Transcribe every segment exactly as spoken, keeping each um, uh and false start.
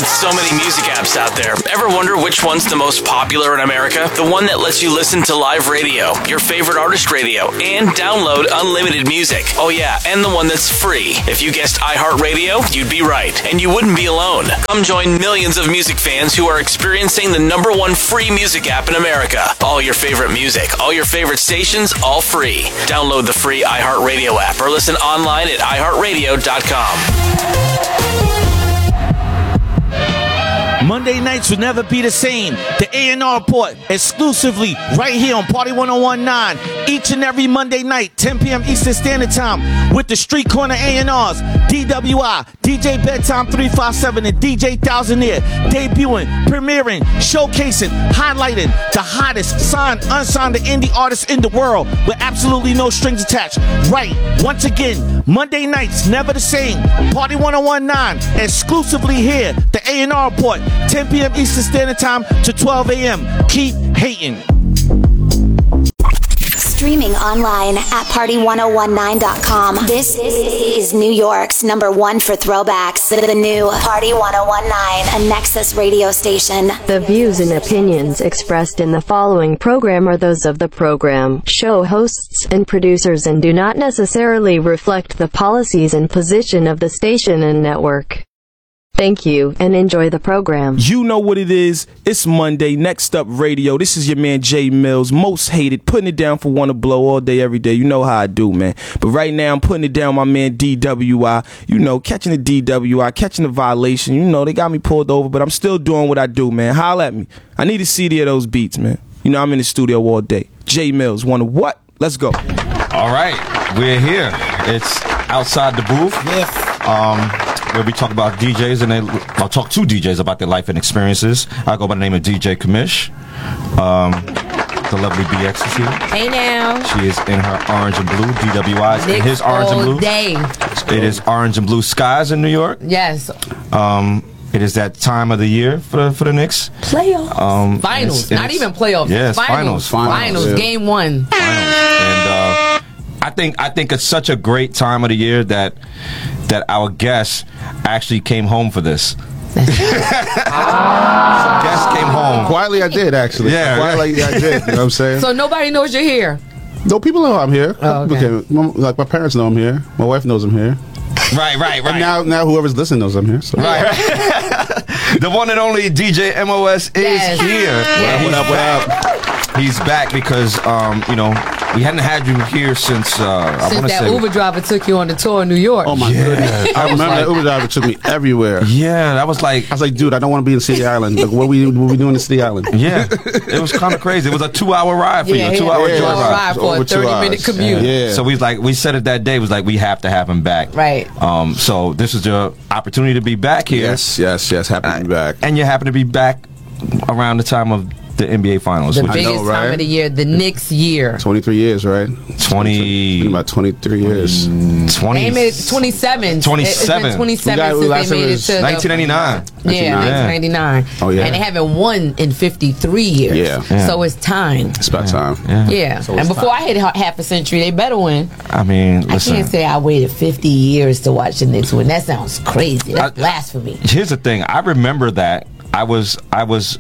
so many music apps out there, ever wonder which one's the most popular in America? The one that lets you listen to live radio, your favorite artist radio, and download unlimited music. Oh yeah, and the one that's free. If you guessed iHeartRadio, you'd be right, and you wouldn't be alone. Come join millions of music fans who are experiencing the number one free music app in America. All your favorite music, all your favorite stations, all free. Download the free iHeartRadio app or listen online at i heart radio dot com. Monday nights will never be the same. The A and R Report, exclusively right here on Party one oh one point nine. Each and every Monday night, ten p.m. Eastern Standard Time, with the Street Corner A and Rs, D W I, D J Bedtime three five seven, and D J Thousandaire, debuting, premiering, showcasing, highlighting the hottest signed, unsigned, and indie artists in the world with absolutely no strings attached. Right, once again, Monday nights, never the same. Party one oh one point nine, exclusively here, the A and R Report, ten p.m. Eastern Standard Time to twelve a.m. Keep hating. Streaming online at party one oh one nine dot com. This is New York's number one for throwbacks. The new Party one oh one point nine, a Nexus radio station. The views and opinions expressed in the following program are those of the program, show hosts, and producers and do not necessarily reflect the policies and position of the station and network. Thank you, and enjoy the program. You know what it is. It's Monday. Next up, radio. This is your man, Jay Mills. Most hated. Putting it down for Wanna Blow all day, every day. You know how I do, man. But right now, I'm putting it down my man, D W I. You know, catching the D W I, catching the violation. You know, they got me pulled over, but I'm still doing what I do, man. Holla at me. I need a C D of those beats, man. You know, I'm in the studio all day. Jay Mills. Wanna what? Let's go. All right. We're here. It's outside the booth. Yes. Um... where we talk about D Js and they, I'll talk to D Js about their life and experiences. I go by the name of D J Kamish. Um, the lovely B X is here. Hey now. She is in her orange and blue. D W I's in his orange and blue. Day. It is orange and blue skies in New York. Yes. Um, it is that time of the year for the, for the Knicks. Playoffs. Um, finals. it's, it's, Not even playoffs. Yes, finals. finals. Finals. Finals. Yeah. Game one. Finals. And uh, I think I think it's such a great time of the year that that our guest actually came home for this. ah. Guest came home. Quietly I did, actually. Yeah. Quietly I did. You know what I'm saying? So nobody knows you're here? No, people know I'm here. Oh, okay. Can, like my parents know I'm here. My wife knows I'm here. Right, right, right. And now, now whoever's listening knows I'm here. So. Right, right. The one and only D J M O S is yes. here. Yes. What up, what up, what up? He's back because, um, you know, we hadn't had you here since, uh, since I want to that say. Uber driver took you on the tour in New York. Oh, my yeah. goodness. I remember like, that Uber driver took me everywhere. Yeah, that was like. I was like, dude, I don't want to be in City Island. Like, what are we, what are we doing in City Island? Yeah. It was kind of crazy. It was a two hour ride for yeah, you, a two hour yeah, joyride. ride for a thirty minute commute. Yeah. yeah. So we like we said it that day, was like, we have to have him back. Right. Um. So this is your opportunity to be back here. Yes, yes, yes. Happy to be back. And you happen to be back around the time of the N B A Finals. The which biggest know, right? time of the year, the Knicks year. twenty-three years, right? twenty. About twenty-three years. twenty. They made it twenty-seven. twenty-seven. It's been twenty-seven got- since last they made it was to nineteen ninety-nine. The, yeah, nineteen ninety-nine. Oh, yeah. And they haven't won in fifty-three years. Yeah. Yeah. So it's time. It's about time. Yeah. Yeah. So and it's before time. I hit ha- half a century, they better win. I mean, listen. I can't say I waited fifty years to watch the Knicks win. That sounds crazy. That's I- blasphemy. Here's the thing. I remember that I was I was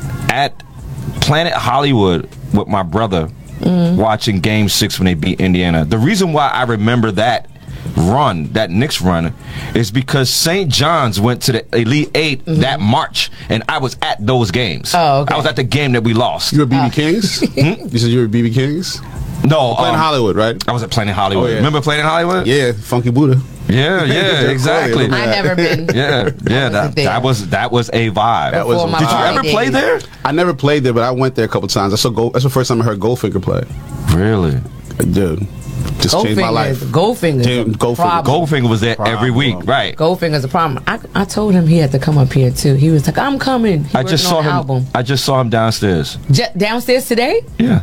at Planet Hollywood with my brother mm-hmm. watching Game Six when they beat Indiana. The reason why I remember that run, that Knicks run, is because Saint John's went to the Elite Eight mm-hmm. that March, and I was at those games. Oh, okay. I was at the game that we lost. You were B B Uh. Kings? hmm? You said you were B B Kings? No, Planet um, Hollywood, right? I was at Planet Hollywood. Oh, yeah. Remember Planet Hollywood? Yeah, Funky Buddha. Yeah, yeah, exactly. Corey, I never been. Yeah, yeah, that, wasn't there. that was that was a vibe. That was Before a my Did you vibe. ever days. play there? I never played there, but I went there a couple times. I saw Gold, that's the first time I heard Goldfinger play. Really? Dude, just changed my life. Goldfinger's Dude, a Goldfinger. problem. Goldfinger was there every week, Problem. right? Goldfinger's a problem. I, I told him he had to come up here too. He was like, I'm coming. He I just saw working him. on an album. I just saw him downstairs. J- downstairs today? Yeah.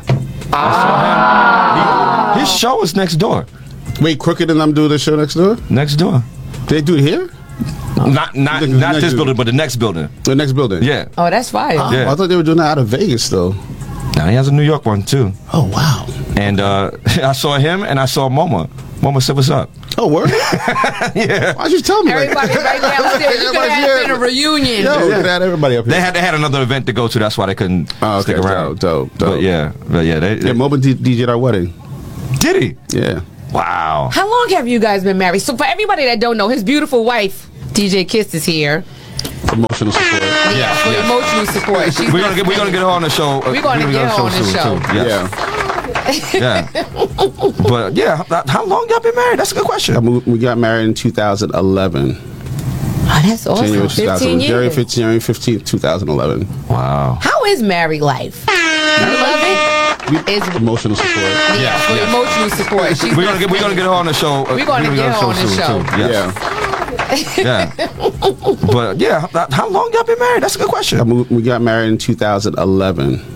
Ah. He, his show is next door. Wait, Crooked and them do the show next door? Next door. They do it here? Not not The not next this building. building, but the next building. The next building? Yeah. Oh, that's fire. Oh, Yeah. I thought they were doing that out of Vegas, though. Now he has a New York one too. Oh, wow. And uh, I saw him and I saw Moma. Moma said, "What's up?" Oh, word? Yeah. Why'd you tell me? Everybody right downstairs. You could have been a reunion. Yo, yeah. Had everybody up here. They had they had another event to go to. That's why they couldn't oh, okay, stick around. Dope, dope, dope. But yeah, but yeah, they, they yeah. Moba D- DJ'd our wedding. Did he? Yeah. Wow. How long have you guys been married? So for everybody that don't know, his beautiful wife, D J Kiss, is here. Emotional support. Yeah, Yeah, for yeah. emotional support. She's We're gonna get we're gonna get her on the show. We're gonna get her on the soon, show. too. Yes. Yeah. Yeah. But yeah, how, how long y'all been married? That's a good question. I moved, we got married in two thousand eleven. Oh, that's awesome. January fifteen January years. fifteenth, January fifteenth, twenty eleven. Wow. How is married life? You love it? Is Emotional support. yeah, for yeah. emotional support. She's We're not gonna get we're gonna get her on the show. We're gonna get her on the show. Too. Yes. Yeah. Yeah. But yeah, how, how long y'all been married? That's a good question. I moved, we got married in two thousand eleven.